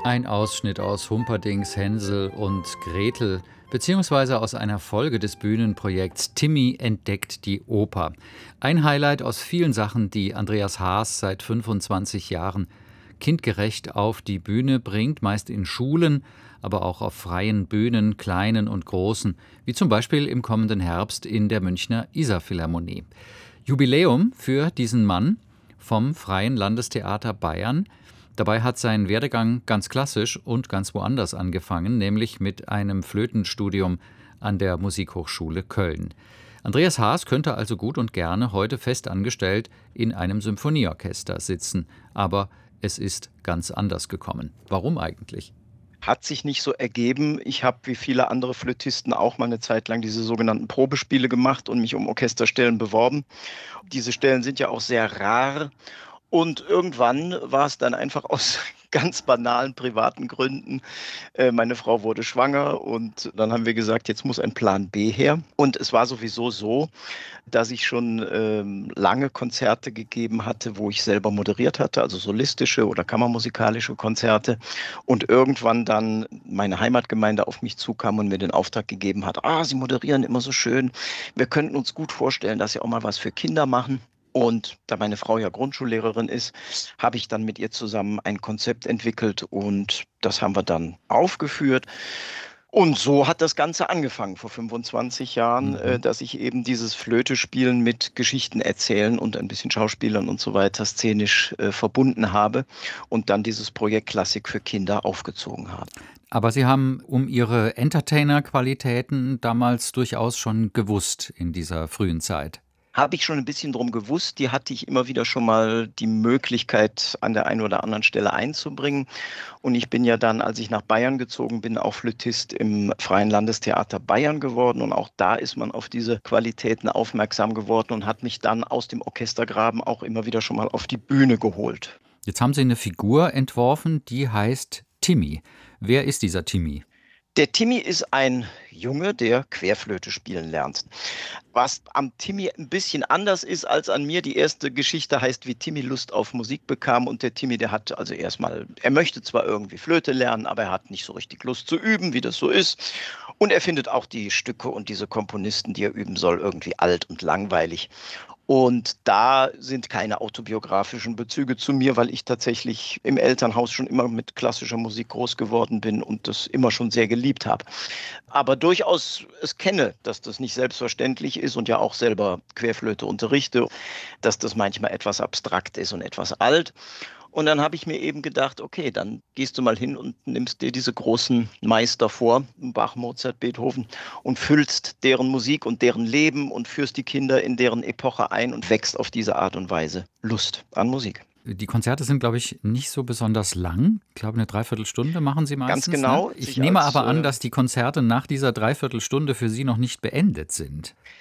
Ein Ausschnitt aus Humperdinck's Hänsel und Gretel, beziehungsweise aus einer Folge des Bühnenprojekts Timmy entdeckt die Oper. Ein Highlight aus vielen Sachen, die Andreas Haas seit 25 Jahren kindgerecht auf die Bühne bringt, meist in Schulen, aber auch auf freien Bühnen, kleinen und großen, wie zum Beispiel im kommenden Herbst in der Münchner Isarphilharmonie. Jubiläum für diesen Mann vom Freien Landestheater Bayern. Dabei hat sein Werdegang ganz klassisch und ganz woanders angefangen, nämlich mit einem Flötenstudium an der Musikhochschule Köln. Andreas Haas könnte also gut und gerne heute fest angestellt in einem Symphonieorchester sitzen, aber es ist ganz anders gekommen. Warum eigentlich? Hat sich nicht so ergeben. Ich habe wie viele andere Flötisten auch mal eine Zeit lang diese sogenannten Probespiele gemacht und mich um Orchesterstellen beworben. Diese Stellen sind ja auch sehr rar. Und irgendwann war es dann einfach aus ganz banalen privaten Gründen. Meine Frau wurde schwanger und dann haben wir gesagt, jetzt muss ein Plan B her. Und es war sowieso so, dass ich schon lange Konzerte gegeben hatte, wo ich selber moderiert hatte, also solistische oder kammermusikalische Konzerte. Und irgendwann dann meine Heimatgemeinde auf mich zukam und mir den Auftrag gegeben hat, Sie moderieren immer so schön. Wir könnten uns gut vorstellen, dass Sie auch mal was für Kinder machen. Und da meine Frau ja Grundschullehrerin ist, habe ich dann mit ihr zusammen ein Konzept entwickelt und das haben wir dann aufgeführt. Und so hat das Ganze angefangen vor 25 Jahren, Mhm. dass ich eben dieses Flöte-Spielen mit Geschichten erzählen und ein bisschen Schauspielern und so weiter szenisch verbunden habe und dann dieses Projekt Klassik für Kinder aufgezogen habe. Aber Sie haben um Ihre Entertainer-Qualitäten damals durchaus schon gewusst in dieser frühen Zeit. Habe ich schon ein bisschen drum gewusst. Die hatte ich immer wieder schon mal die Möglichkeit an der einen oder anderen Stelle einzubringen. Und ich bin ja dann, als ich nach Bayern gezogen bin, auch Flötist im Freien Landestheater Bayern geworden. Und auch da ist man auf diese Qualitäten aufmerksam geworden und hat mich dann aus dem Orchestergraben auch immer wieder schon mal auf die Bühne geholt. Jetzt haben Sie eine Figur entworfen, die heißt Timmy. Wer ist dieser Timmy? Der Timmy ist ein Junge, der Querflöte spielen lernt. Was am Timmy ein bisschen anders ist als an mir, die erste Geschichte heißt, wie Timmy Lust auf Musik bekam. Und der Timmy, der hat also erstmal, er möchte zwar irgendwie Flöte lernen, aber er hat nicht so richtig Lust zu üben, wie das so ist. Und er findet auch die Stücke und diese Komponisten, die er üben soll, irgendwie alt und langweilig. Und da sind keine autobiografischen Bezüge zu mir, weil ich tatsächlich im Elternhaus schon immer mit klassischer Musik groß geworden bin und das immer schon sehr geliebt habe. Aber durchaus es kenne, dass das nicht selbstverständlich ist und ja auch selber Querflöte unterrichte, dass das manchmal etwas abstrakt ist und etwas alt. Und dann habe ich mir eben gedacht, okay, dann gehst du mal hin und nimmst dir diese großen Meister vor, Bach, Mozart, Beethoven, und füllst deren Musik und deren Leben und führst die Kinder in deren Epoche ein und wächst auf diese Art und Weise Lust an Musik. Die Konzerte sind, glaube ich, nicht so besonders lang. Ich glaube, eine Dreiviertelstunde machen Sie Ganz meistens, ne? genau, Ich sich nehme als aber an, dass die Konzerte nach dieser Dreiviertelstunde für Sie noch nicht beendet sind.